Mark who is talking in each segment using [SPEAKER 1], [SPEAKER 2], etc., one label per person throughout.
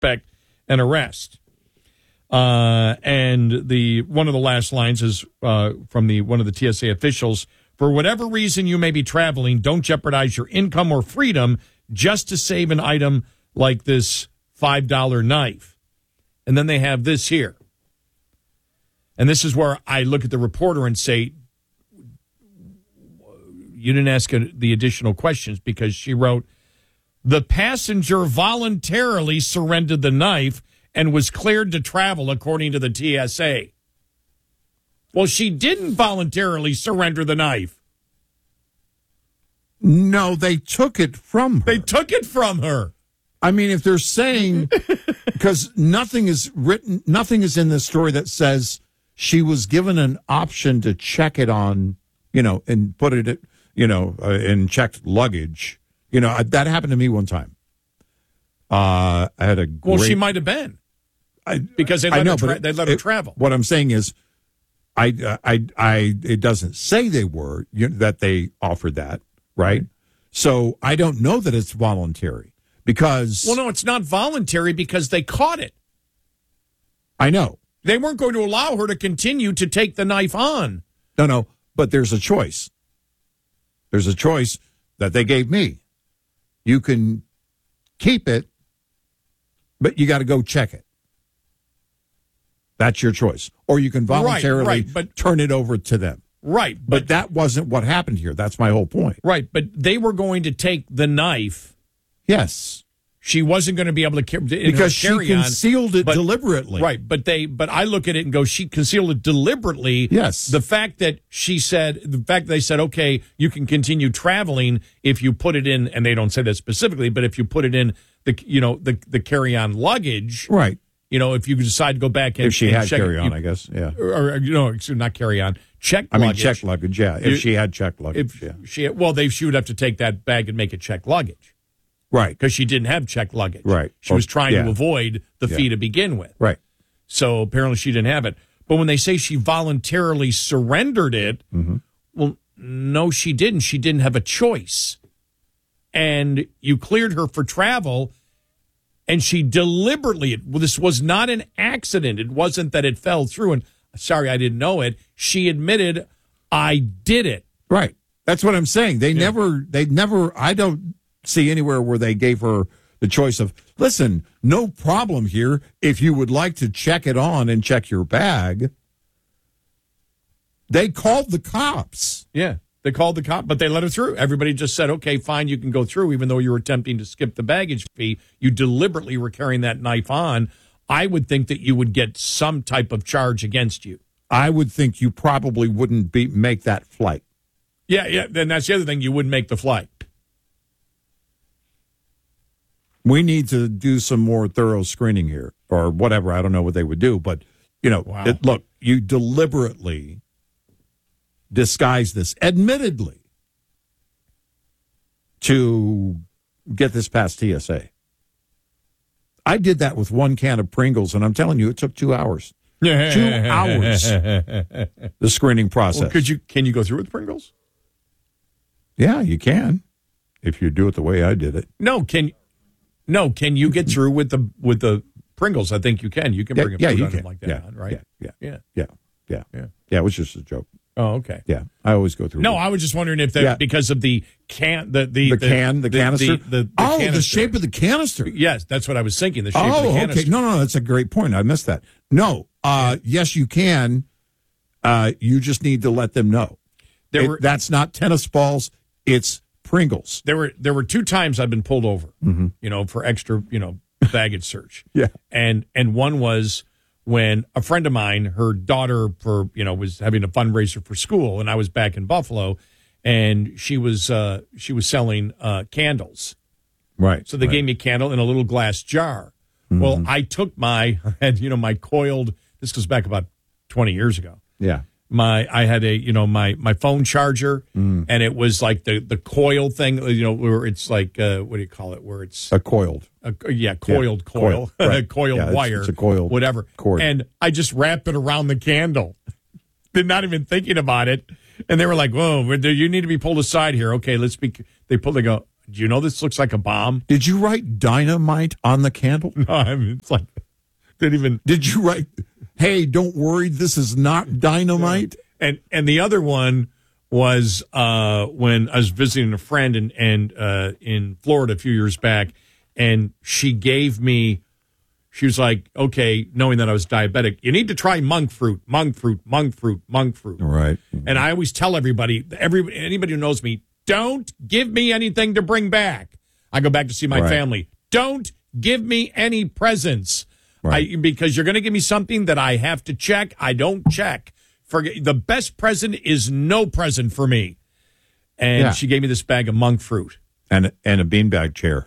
[SPEAKER 1] expect an arrest. And one of the last lines is from one of the TSA officials. For whatever reason you may be traveling, don't jeopardize your income or freedom just to save an item like this $5 knife. And then they have this here. And this is where I look at the reporter and say, you didn't ask the additional questions, because she wrote, the passenger voluntarily surrendered the knife and was cleared to travel according to the TSA. Well, she didn't voluntarily surrender the knife.
[SPEAKER 2] No, they took it from her.
[SPEAKER 1] They took it from her.
[SPEAKER 2] I mean, if they're saying, because nothing is in this story that says she was given an option to check it on, and put it, in checked luggage. That happened to me one time. I had a great...
[SPEAKER 1] Well, she might have been. Because they let her travel.
[SPEAKER 2] What I'm saying is, it doesn't say they were, that they offered that, right? So I don't know that it's voluntary, because...
[SPEAKER 1] Well, no, it's not voluntary because they caught it.
[SPEAKER 2] I know.
[SPEAKER 1] They weren't going to allow her to continue to take the knife on.
[SPEAKER 2] No, but there's a choice. There's a choice that they gave me. You can keep it, but you got to go check it. That's your choice. Or you can voluntarily turn it over to them.
[SPEAKER 1] Right.
[SPEAKER 2] But that wasn't what happened here. That's my whole point.
[SPEAKER 1] Right. But they were going to take the knife.
[SPEAKER 2] Yes.
[SPEAKER 1] She wasn't going to be able to carry
[SPEAKER 2] because she concealed it deliberately.
[SPEAKER 1] Right. But I look at it and go, she concealed it deliberately.
[SPEAKER 2] Yes.
[SPEAKER 1] The fact that they said, okay, you can continue traveling if you put it in, and they don't say that specifically, but if you put it in the carry-on luggage.
[SPEAKER 2] Right.
[SPEAKER 1] If you decide to go back and
[SPEAKER 2] if she had
[SPEAKER 1] check
[SPEAKER 2] carry-on, I guess, yeah.
[SPEAKER 1] Or not carry-on, checked luggage.
[SPEAKER 2] Checked luggage, yeah. If she had checked luggage,
[SPEAKER 1] she would have to take that bag and make it checked luggage.
[SPEAKER 2] Right.
[SPEAKER 1] Because she didn't have checked luggage.
[SPEAKER 2] Right.
[SPEAKER 1] She was trying to avoid the fee to begin with.
[SPEAKER 2] Right.
[SPEAKER 1] So apparently she didn't have it. But when they say she voluntarily surrendered it, well, no, she didn't. She didn't have a choice. And you cleared her for travel, and she deliberately, this was not an accident. It wasn't that it fell through and, sorry, I didn't know it. She admitted, I did it.
[SPEAKER 2] Right. That's what I'm saying. They never, I don't see anywhere where they gave her the choice of, listen, no problem here. If you would like to check it on and check your bag. They called the cops.
[SPEAKER 1] Yeah, they called the cop, but they let her through. Everybody just said, okay, fine, you can go through, even though you were attempting to skip the baggage fee. You deliberately were carrying that knife on. I would think that you would get some type of charge against you.
[SPEAKER 2] I would think you probably wouldn't make that flight.
[SPEAKER 1] Yeah, then that's the other thing. You wouldn't make the flight.
[SPEAKER 2] We need to do some more thorough screening here, or whatever. I don't know what they would do, but,
[SPEAKER 1] wow.
[SPEAKER 2] Look, you deliberately disguise this, admittedly, to get this past TSA. I did that with one can of Pringles, and I'm telling you, it took 2 hours. 2 hours, the screening process.
[SPEAKER 1] Well, can you go through with Pringles?
[SPEAKER 2] Yeah, you can, if you do it the way I did it.
[SPEAKER 1] Can you get through with the Pringles? I think you can. You can bring a food item like that on, right?
[SPEAKER 2] Yeah. It was just a joke.
[SPEAKER 1] Oh, okay.
[SPEAKER 2] Yeah, I always go through.
[SPEAKER 1] No, I was just wondering if that because of the can, the canister.
[SPEAKER 2] The shape of the canister.
[SPEAKER 1] Yes, that's what I was thinking. The shape of the canister.
[SPEAKER 2] Okay. No, that's a great point. I missed that. No, yes, you can. You just need to let them know. That's not tennis balls. It's Pringles.
[SPEAKER 1] There were 2 times I've been pulled over, for extra, baggage search.
[SPEAKER 2] Yeah.
[SPEAKER 1] And one was when a friend of mine, her daughter was having a fundraiser for school, and I was back in Buffalo, and she was selling candles.
[SPEAKER 2] Right.
[SPEAKER 1] So they gave me a candle in a little glass jar. Mm-hmm. Well, I took my coiled, this goes back about 20 years ago.
[SPEAKER 2] Yeah.
[SPEAKER 1] I had my phone charger, and it was like the coil thing, where it's like what do you call it? Where it's
[SPEAKER 2] coiled
[SPEAKER 1] coil,
[SPEAKER 2] right.
[SPEAKER 1] coiled wire,
[SPEAKER 2] it's a coiled
[SPEAKER 1] whatever
[SPEAKER 2] cord.
[SPEAKER 1] And I just wrapped it around the candle, not even thinking about it. And they were like, "Whoa, you need to be pulled aside here." Okay, let's be. They go, do you know this looks like a bomb?
[SPEAKER 2] Did you write dynamite on the candle?
[SPEAKER 1] No, I mean, it's like, didn't even.
[SPEAKER 2] Did you write, hey, don't worry, this is not dynamite?
[SPEAKER 1] And the other one was when I was visiting a friend in Florida a few years back, and she was like, okay, knowing that I was diabetic, you need to try monk fruit.
[SPEAKER 2] Right.
[SPEAKER 1] And I always tell anybody who knows me, don't give me anything to bring back. I go back to see my family. Don't give me any presents.
[SPEAKER 2] Right.
[SPEAKER 1] Because you're going to give me something that I have to check. I don't check. The best present is no present for me. And she gave me this bag of monk fruit.
[SPEAKER 2] And a beanbag chair.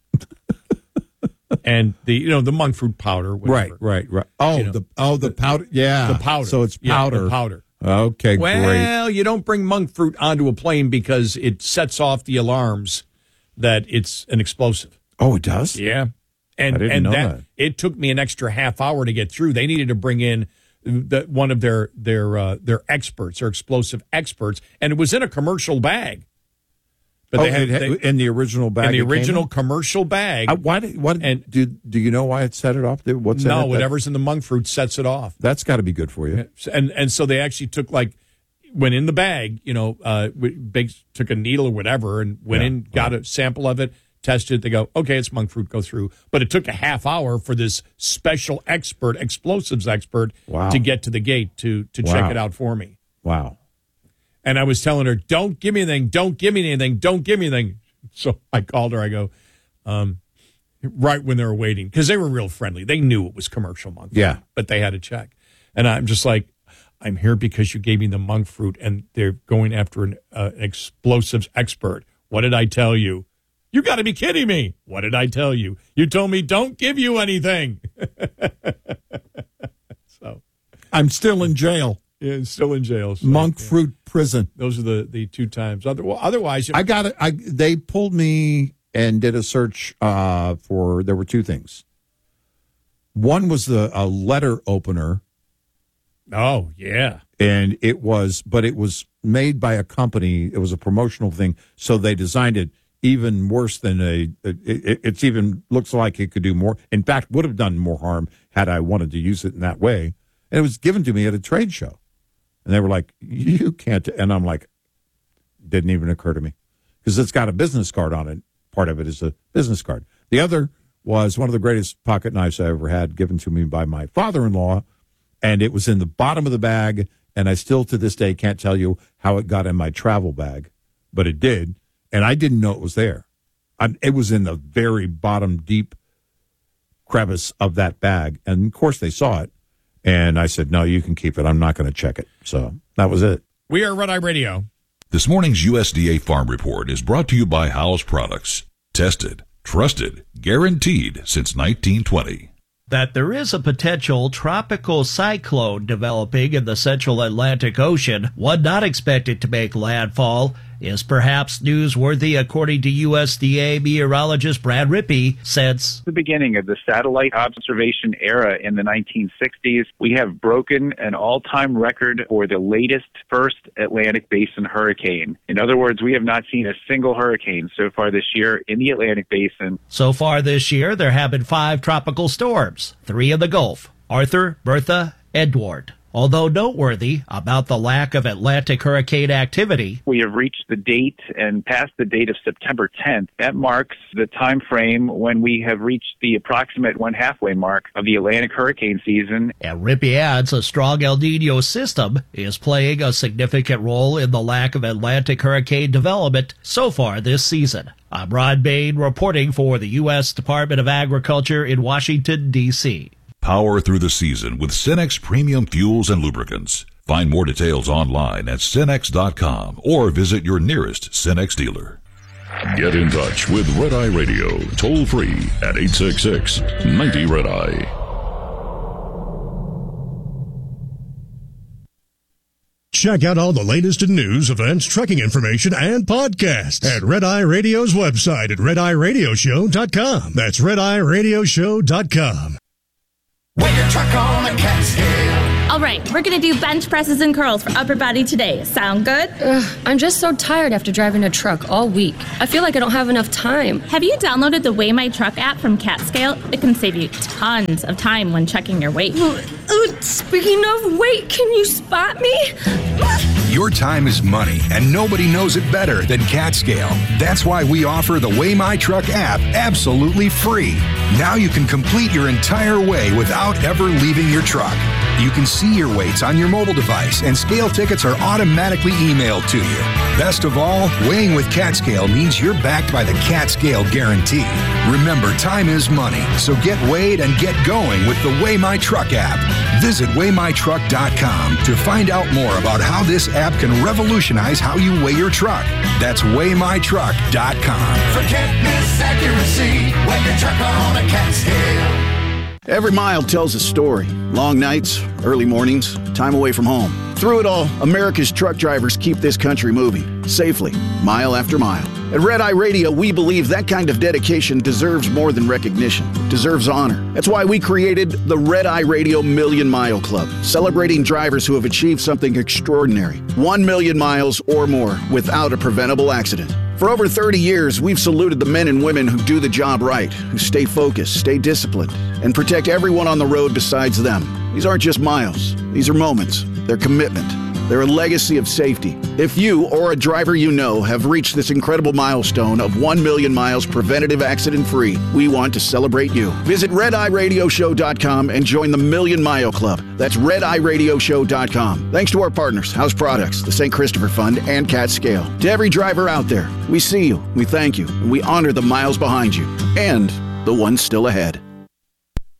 [SPEAKER 1] And the monk fruit powder. Whatever.
[SPEAKER 2] Right. Oh, the powder. Yeah.
[SPEAKER 1] The powder.
[SPEAKER 2] So it's powder.
[SPEAKER 1] Yeah, the powder.
[SPEAKER 2] Okay, great.
[SPEAKER 1] Well, you don't bring monk fruit onto a plane because it sets off the alarms that it's an explosive.
[SPEAKER 2] Oh, it does?
[SPEAKER 1] Yeah. And
[SPEAKER 2] I didn't know that.
[SPEAKER 1] It took me an extra half hour to get through. They needed to bring in one of their experts, their explosive experts, and it was in a commercial bag. But
[SPEAKER 2] in the original bag.
[SPEAKER 1] In the original commercial bag.
[SPEAKER 2] Do you know why it set it off? What's in it?
[SPEAKER 1] Whatever's in the monk fruit sets it off.
[SPEAKER 2] That's got to be good for you.
[SPEAKER 1] And so they actually took went in the bag, took a needle or whatever and went in, got a sample of it, tested it. They go, okay, it's monk fruit, go through. But it took a half hour for this special expert, explosives expert, to get to the gate to check it out for me.
[SPEAKER 2] Wow.
[SPEAKER 1] And I was telling her, don't give me anything, don't give me anything, don't give me anything. So I called her, I go, right when they were waiting, because they were real friendly. They knew it was commercial monk fruit, but they had to check. And I'm just like, I'm here because you gave me the monk fruit, and they're going after an explosives expert. What did I tell you? You got to be kidding me. What did I tell you? You told me don't give you anything. So
[SPEAKER 2] I'm still in jail.
[SPEAKER 1] Yeah, still in jail. So,
[SPEAKER 2] monk fruit prison.
[SPEAKER 1] Those are the two times. Otherwise,
[SPEAKER 2] I got it. They pulled me and did a search for. There were two things. One was a letter opener.
[SPEAKER 1] Oh yeah,
[SPEAKER 2] and it was made by a company. It was a promotional thing, so they designed it even worse than it's even looks like it could do more. In fact, would have done more harm had I wanted to use it in that way. And it was given to me at a trade show. And they were like, you can't. And I'm like, didn't even occur to me. Because it's got a business card on it. Part of it is a business card. The other was one of the greatest pocket knives I ever had, given to me by my father-in-law. And it was in the bottom of the bag. And I still, to this day, can't tell you how it got in my travel bag. But it did. And I didn't know it was there. It was in the very bottom, deep crevice of that bag. And, of course, they saw it. And I said, no, you can keep it. I'm not going to check it. So that was it.
[SPEAKER 1] We are Red Eye Radio.
[SPEAKER 3] This morning's USDA Farm Report is brought to you by Howell's Products. Tested, trusted, guaranteed since 1920.
[SPEAKER 4] That there is a potential tropical cyclone developing in the central Atlantic Ocean, one not expected to make landfall, is perhaps newsworthy, according to USDA meteorologist Brad Rippey, since
[SPEAKER 5] the beginning of the satellite observation era in the 1960s, we have broken an all-time record for the latest first Atlantic Basin hurricane. In other words, we have not seen a single hurricane so far this year in the Atlantic Basin.
[SPEAKER 4] So far this year, there have been 5 tropical storms, 3 in the Gulf: Arthur, Bertha, Edward. Although noteworthy about the lack of Atlantic hurricane activity,
[SPEAKER 5] we have reached the date and past the date of September 10th. That marks the time frame when we have reached the approximate halfway mark of the Atlantic hurricane season.
[SPEAKER 4] And Rippey adds a strong El Nino system is playing a significant role in the lack of Atlantic hurricane development so far this season. I'm Ron Bain reporting for the U.S. Department of Agriculture in Washington, D.C.
[SPEAKER 3] Power through the season with Cenex Premium Fuels and Lubricants. Find more details online at Cenex.com or visit your nearest Cenex dealer.
[SPEAKER 6] Get in touch with Red Eye Radio, toll free at 866-90-RED-EYE.
[SPEAKER 7] Check out all the latest in news, events, trucking information, and podcasts at Red Eye Radio's website at RedEyeRadioshow.com. That's RedEyeRadioshow.com.
[SPEAKER 8] With your truck on a Catskill. All right, we're going to do bench presses and curls for upper body today. Sound good?
[SPEAKER 9] I'm just so tired after driving a truck all week. I feel like I don't have enough time.
[SPEAKER 8] Have you downloaded the Weigh My Truck app from CatScale? It can save you tons of time when checking your weight.
[SPEAKER 9] Speaking of weight, can you spot me?
[SPEAKER 10] Your time is money, and nobody knows it better than CatScale. That's why we offer the Weigh My Truck app absolutely free. Now you can complete your entire weigh without ever leaving your truck. You can see your weights on your mobile device, and scale tickets are automatically emailed to you. Best of all, weighing with CatScale means you're backed by the CatScale Guarantee. Remember, time is money, so get weighed and get going with the Weigh My Truck app. Visit WeighMyTruck.com to find out more about how this app can revolutionize how you weigh your truck. That's WeighMyTruck.com.
[SPEAKER 11] Forget miss accuracy when your truck on a CatScale.
[SPEAKER 12] Every mile tells a story. Long nights, early mornings, time away from home. Through it all, America's truck drivers keep this country moving, safely, mile after mile. At Red Eye Radio, we believe that kind of dedication deserves more than recognition. It deserves honor. That's why we created the Red Eye Radio Million Mile Club, celebrating drivers who have achieved something extraordinary. 1 million miles or more without a preventable accident. For over 30 years, we've saluted the men and women who do the job right, who stay focused, stay disciplined, and protect everyone on the road besides them. These aren't just miles. These are moments. They're commitment. They're a legacy of safety. If you or a driver you know have reached this incredible milestone of 1 million miles preventative accident-free, we want to celebrate you. Visit RedEyeRadioShow.com and join the Million Mile Club. That's RedEyeRadioShow.com. Thanks to our partners, House Products, the St. Christopher Fund, and CatScale. To every driver out there, we see you, we thank you, and we honor the miles behind you and the ones still ahead.